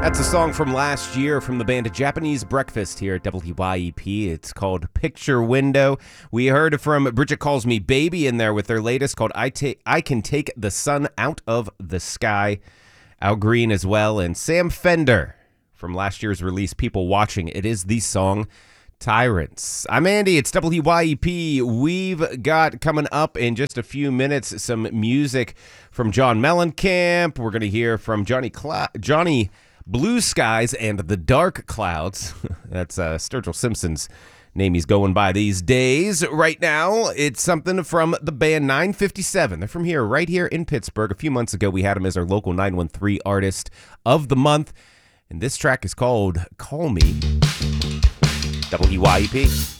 That's a song from last year from the band Japanese Breakfast here at WYEP. It's called Picture Window. We heard from Bridget Calls Me Baby in there with their latest called I Can Take the Sun Out of the Sky. Al Green as well, and Sam Fender from last year's release, People Watching. It is the song Tyrants. I'm Andy. It's WYEP. We've got coming up in just a few minutes some music from John Mellencamp. We're going to hear from Johnny Blue Skies and the Dark Clouds. That's Sturgill Simpson's name he's going by these days. Right now, it's something from the band 957. They're from here, right here in Pittsburgh. A few months ago, we had them as our local 913 Artist of the Month. And this track is called Call Me. WYEP.